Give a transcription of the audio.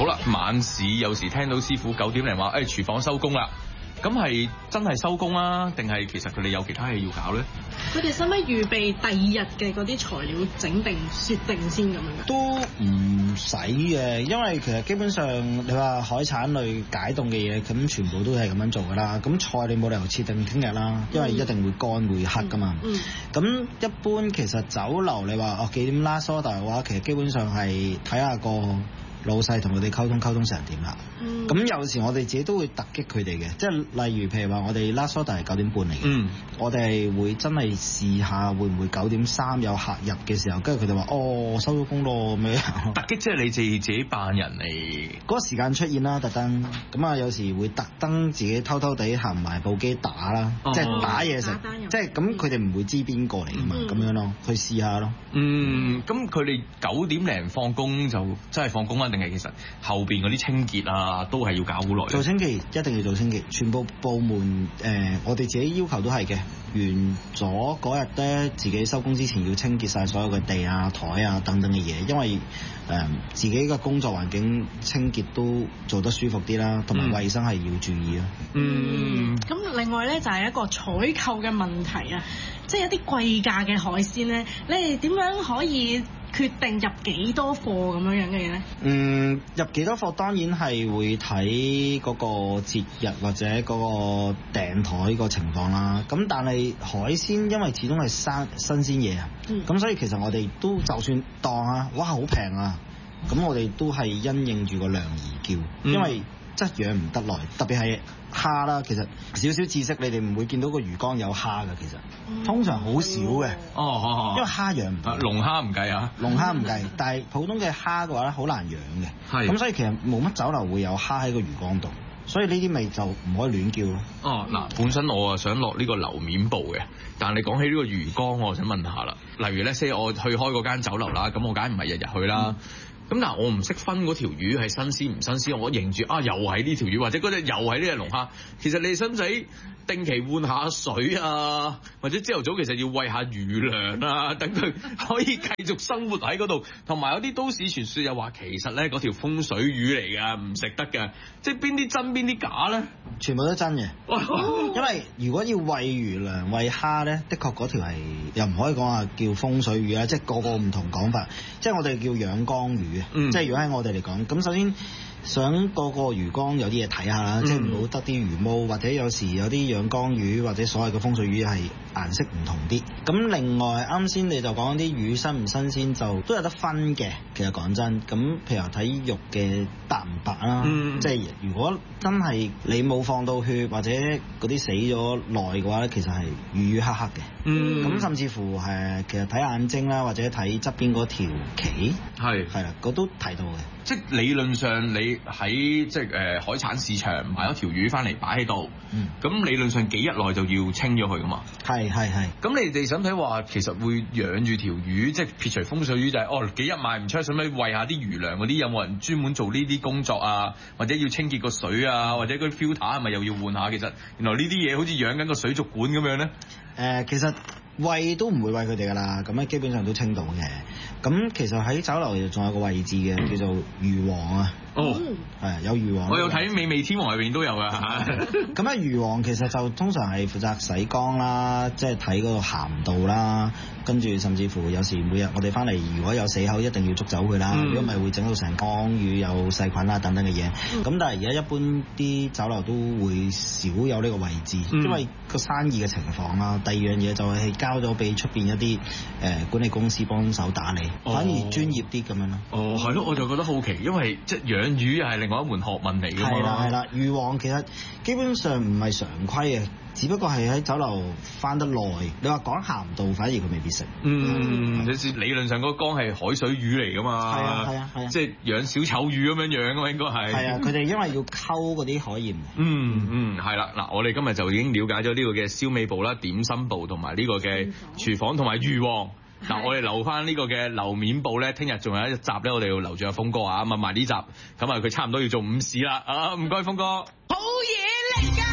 好啦，晚市有時聽到師傅9點零話，廚房收工啦。咁係真係收工啊？定係其實佢哋有其他嘢要搞咧？ 佢哋使唔使預備第二日嘅嗰啲材料整定雪定先咁樣？ 都唔使嘅，因為其實基本上你話海產類解凍嘅嘢，咁全部都係咁樣做噶啦。咁菜你冇理由切定聽日啦，因為一定會乾會黑噶嘛。咁一般其實酒樓你話幾點last order嘅話，其實基本上係睇下個老細同佢哋溝通成點啦。咁有時我哋自己都會突擊佢哋嘅，即係例如譬如話我哋 last order 係9點半嚟嘅，我哋會真係試下會唔會9點3有客入嘅時候，跟住佢哋話收咗工咯咁樣。突擊即係你自己扮人嚟嗰個時間出現啦，特登咁啊，有時會特登自己偷偷地行埋部機打啦，即係打嘢食，即係咁佢哋唔會知邊個嚟噶嘛，咁樣咯，去試下咯。 咁佢哋9點零放工就真係放工啊？定係其實後邊嗰啲清潔啊都係要搞好耐？ 做清潔一定要做清潔，全部部門我哋自己要求都係嘅。完咗嗰日咧，自己收工之前要清潔晒所有嘅地啊、台啊等等嘅嘢，因為自己嘅工作環境清潔都做得舒服啲啦，同埋衛生係要注意咯。 咁另外咧就係一個採購嘅問題啊，即係一啲貴價嘅海鮮咧，你哋點樣可以決定入幾多貨咁樣嘅嘢咧？ 入幾多貨當然係會睇嗰個節日或者嗰個訂台個情況啦。咁但係海鮮因為始終係新鮮嘢啊，咁所以其實我哋都就算當啊，哇好平啊，咁我哋都係因應住個量而叫，因為質養唔得耐，特別係蝦啦。其實少少知識，你哋唔會見到個魚缸有蝦嘅，其實通常好少嘅。因為蝦養唔到。 龍蝦唔計啊， 龍蝦唔計，但係普通嘅蝦嘅話咧，好難養嘅。咁所以其實冇乜酒樓會有蝦喺個魚缸度，所以呢啲咪就唔可以亂叫咯。 嗱，本身我啊想落呢個樓面部嘅，但係你講起呢個魚缸，我想問下啦。例如咧，say我去開嗰間酒樓啦，咁我梗係唔係日日去啦。咁但係我唔識分嗰條魚係新鮮唔新鮮，我認住又係呢條魚，或者嗰隻又係呢隻龍蝦。其實你使唔使定期換下水啊？或者朝頭早其實要餵下魚糧啊，等佢可以繼續生活喺嗰度。同埋有啲都市傳說又話其實咧嗰條風水魚嚟㗎，唔食得㗎。即係邊啲真邊啲假咧？ 全部都真嘅。因為如果要餵魚糧餵蝦咧，的確嗰條係又唔可以講話叫風水魚啦，即係個唔同講法。即係我哋叫養缸魚。即係如果喺我哋嚟講，咁首先想個魚缸有啲嘢睇下啦，即係唔好得啲魚毛，或者有時有啲養缸魚或者所謂嘅風水魚係顏色唔同啲。咁另外啱先你就講啲魚新唔新鮮就都有得分嘅。其實講真，咁譬如話睇肉嘅白唔白啦，即係如果真係你冇放到血或者嗰啲死咗耐嘅話咧，其實係魚黑黑嘅。咁甚至乎其實睇眼睛啦，或者睇側邊嗰條鰭係啦，嗰都睇到嘅。 即係理論上你喺海產市場買咗條魚翻嚟擺喺度，咁理論上幾日內就要清咗佢噶嘛？ 係。 咁你哋使唔使話其實會養住條魚，即係撇除風水魚就係幾日賣唔出，使唔使餵下啲魚糧嗰啲？有冇人專門做呢啲工作啊？或者要清潔個水啊？或者嗰啲 filter 係咪又要換下？其實原來呢啲嘢好似養緊個水族館咁樣咧。 其實餵都唔會餵佢哋噶啦，咁咧基本上都清到嘅。咁其實喺酒樓仲有個位置嘅，叫做魚王啊。係有魚王。我有睇《美味天王》入邊都有噶。咁啊，魚王其實就通常係負責洗缸啦，即係睇嗰個鹹度啦，跟住甚至乎有時每日我哋翻嚟，如果有死口，一定要捉走佢啦，如果唔係會整到成缸魚有細菌啦等等嘅嘢。咁但係而家一般啲酒樓都會少有呢個位置，因為個生意嘅情況啦。第二樣嘢就係交咗俾出邊一啲管理公司幫手打理，反而專業啲咁樣咯。 係咯，我就覺得好奇，因為即係養魚又係另外一門學問嚟㗎嘛。係啦， 魚王其實基本上唔係常規嘅，只不過係喺酒樓翻得耐。你話講鹹度，反而佢未必食。理論上嗰個缸係海水魚嚟㗎嘛。係啊，即係養小丑魚咁樣養㗎嘛，應該係。係啊，佢哋因為要溝嗰啲海鹽。 係啦，嗱，我哋今日就已經了解咗呢個嘅燒味部啦、點心部同埋呢個嘅廚房同埋魚王。嗱，我哋留翻呢個嘅樓面部咧，聽日仲有一集咧，我哋要留住阿峰哥啊，問埋呢集，咁啊佢差唔多要做午市啦，唔該峰哥。好嘢嚟㗎！